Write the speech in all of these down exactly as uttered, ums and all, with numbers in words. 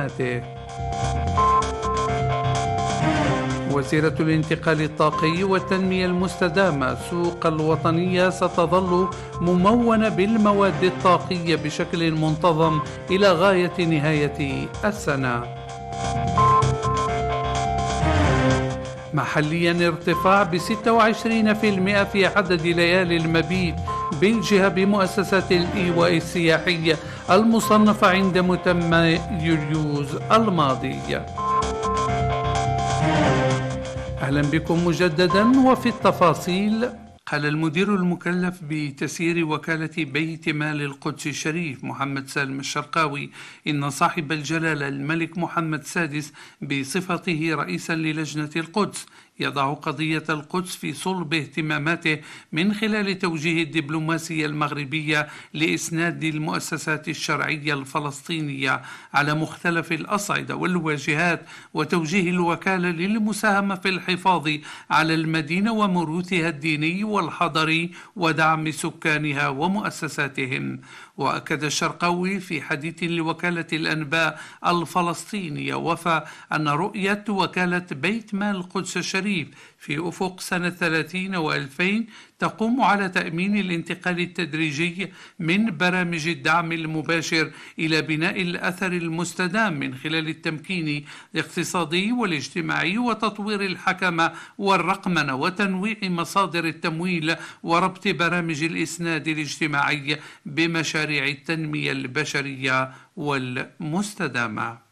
اهتماماته. وزيرة الانتقال الطاقي والتنمية المستدامة السوق الوطنية ستظل ممونة بالمواد الطاقية بشكل منتظم إلى غاية نهاية السنة. محليا ارتفاع ب ستة وعشرين بالمئة في عدد ليالي المبيت بالجهة بمؤسسات الإيواء السياحية المصنفة عند متم يوليوز الماضي. أهلا بكم مجددا وفي التفاصيل. قال المدير المكلف بتسيير وكالة بيت مال القدس الشريف محمد سالم الشرقاوي إن صاحب الجلالة الملك محمد السادس بصفته رئيسا للجنة القدس يضع قضية القدس في صلب اهتماماته من خلال توجيه الدبلوماسية المغربية لإسناد المؤسسات الشرعية الفلسطينية على مختلف الأصعدة والواجهات وتوجيه الوكالة للمساهمة في الحفاظ على المدينة وموروثها الديني والحضري ودعم سكانها ومؤسساتهم. وأكد الشرقاوي في حديث لوكالة الأنباء الفلسطينية وفى أن رؤية وكالة بيت مال القدس الشريف في أفق سنة ثلاثين وألفين تقوم على تأمين الانتقال التدريجي من برامج الدعم المباشر إلى بناء الأثر المستدام من خلال التمكين الاقتصادي والاجتماعي وتطوير الحكمة والرقمنة وتنويع مصادر التمويل وربط برامج الإسناد الاجتماعي بمشاريع التنمية البشرية والمستدامة.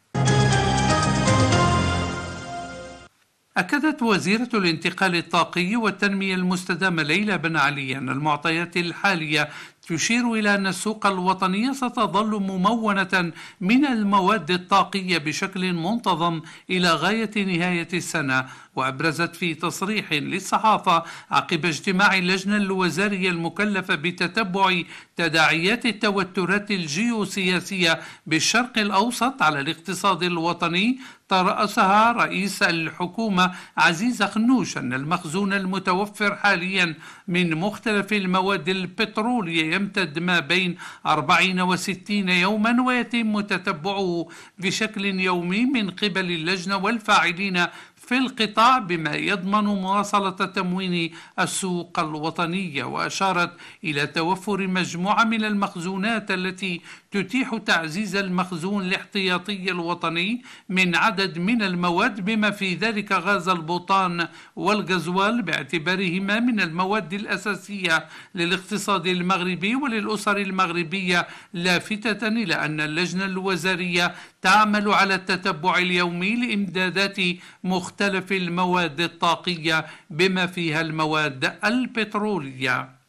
أكدت وزيرة الانتقال الطاقي والتنمية المستدامة ليلى بن علي أن المعطيات الحالية تشير إلى أن السوق الوطنية ستظل ممونة من المواد الطاقية بشكل منتظم إلى غاية نهاية السنة. وأبرزت في تصريح للصحافة عقب اجتماع اللجنة الوزارية المكلفة بتتبع تداعيات التوترات الجيوسياسية بالشرق الأوسط على الاقتصاد الوطني ترأسها رئيس الحكومة عزيز خنوش أن المخزون المتوفر حاليا من مختلف المواد البترولية يمتد ما بين أربعين وستين يوما ويتم تتبعه بشكل يومي من قبل اللجنة والفاعلين في القطاع بما يضمن مواصلة تموين السوق الوطنية. وأشارت إلى توفر مجموعة من المخزونات التي تتيح تعزيز المخزون الاحتياطي الوطني من عدد من المواد بما في ذلك غاز البوتان والغزوال باعتبارهما من المواد الأساسية للاقتصاد المغربي وللأسر المغربية، لافتة إلى أن اللجنة الوزارية تعمل على التتبع اليومي لإمدادات مختلف المواد الطاقية بما فيها المواد البترولية.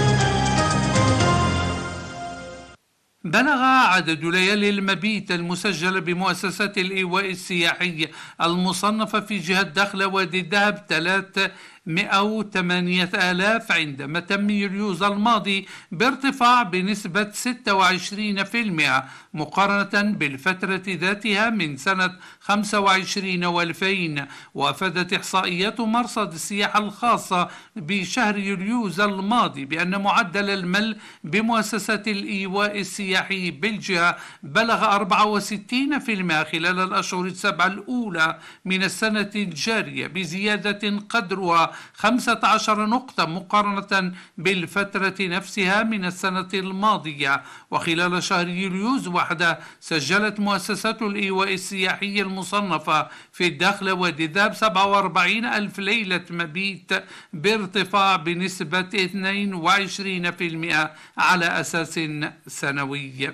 بلغ عدد ليالي المبيت المسجلة بمؤسسات الإيواء السياحي المصنفة في جهة دخلة وادي الذهب ثلاثمائة وثمانية آلاف عندما تم يوليوز الماضي بارتفاع بنسبة ستة وعشرين بالمئة مقارنة بالفترة ذاتها من سنة خمسة وعشرين وألفين. وأفادت إحصائيات مرصد السياحة الخاصة بشهر يوليوز الماضي بأن معدل المل بمؤسسات الإيواء السياحي بالجهة بلغ أربعة وستين بالمئة خلال الأشهر السبعة الأولى من السنة الجارية بزيادة قدرها خمسة عشر نقطة مقارنة بالفترة نفسها من السنة الماضية. وخلال شهر يوليوز وحده سجلت مؤسسات الإيواء السياحية المصنفة في الداخل وادي الذهب سبعة وأربعين ألف ليلة مبيت بارتفاع بنسبة اثنين وعشرين بالمئة على أساس سنوي.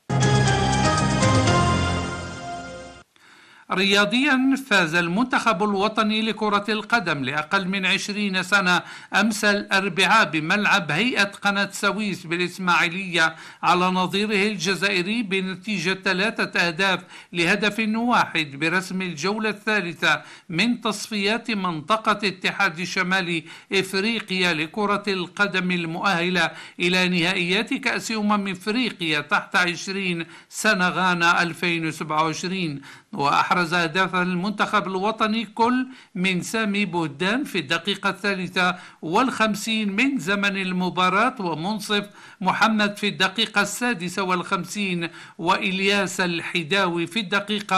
رياضيا، فاز المنتخب الوطني لكرة القدم لأقل من عشرين سنة أمس الأربعاء بملعب هيئة قناة السويس بالإسماعيلية على نظيره الجزائري بنتيجة ثلاثة أهداف لهدف واحد برسم الجولة الثالثة من تصفيات منطقة اتحاد شمال إفريقيا لكرة القدم المؤهلة إلى نهائيات كأس أمم إفريقيا تحت عشرين سنة غانا ألفين وسبعة وعشرين. وأحرز أهداف المنتخب الوطني كل من سامي بودان في الدقيقة الثالثة والخمسين من زمن المباراة، ومنصف محمد في الدقيقة السادسة والخمسين، وإلياس الحداوي في الدقيقة